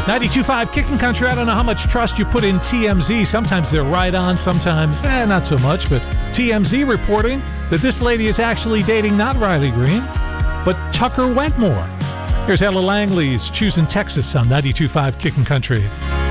92.5 Kickin' Country. I don't know how much trust you put in TMZ. Sometimes they're right on, sometimes not so much. But TMZ reporting that this lady is actually dating not Riley Green, but Tucker Wentmore. Here's Ella Langley's Choosing Texas on 92.5 Kickin' Country.